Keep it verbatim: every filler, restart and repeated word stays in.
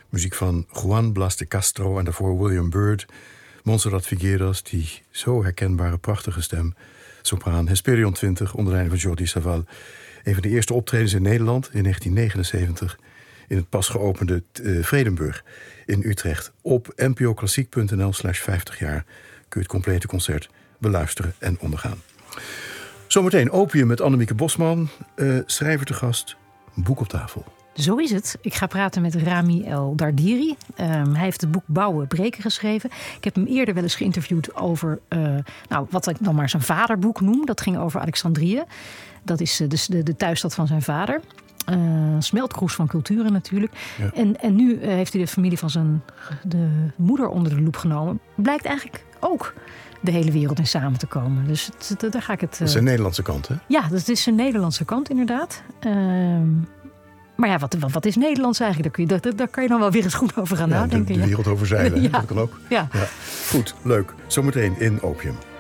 Muziek van Juan Blas de Castro en daarvoor William Byrd. Montserrat Figueras, die zo herkenbare, prachtige stem. Sopraan Hesperion twintig, onder leiding van Jordi Savall. Een van de eerste optredens in Nederland in negentien negenenzeventig... in het pas geopende uh, Vredenburg in Utrecht. Op npoklassiek.nl slash vijftig jaar kun je het complete concert beluisteren en ondergaan. Zometeen Opium met Annemieke Bosman, uh, schrijver te gast, boek op tafel. Zo is het. Ik ga praten met Rami El Dardiri. Um, hij heeft het boek Bouwen, Breken geschreven. Ik heb hem eerder wel eens geïnterviewd over uh, nou, wat ik dan maar zijn vaderboek noem. Dat ging over Alexandrië. Dat is uh, de, de, de thuisstad van zijn vader. Uh, smeltkroes van culturen natuurlijk. Ja. En, en nu uh, heeft hij de familie van zijn de moeder onder de loep genomen. Blijkt eigenlijk ook de hele wereld in samen te komen. Dus het, het, daar ga ik het... Uh... Dat is een Nederlandse kant, hè? Ja, dat is een Nederlandse kant inderdaad. Uh, maar ja, wat, wat, wat is Nederlands eigenlijk? Daar, kun je, daar, daar kan je dan wel weer eens goed over gaan ja, nadenken. De, de wereld ja. overzeilen, ja. dat kan ook. Ja. Ja. Goed, leuk. Zometeen in Opium.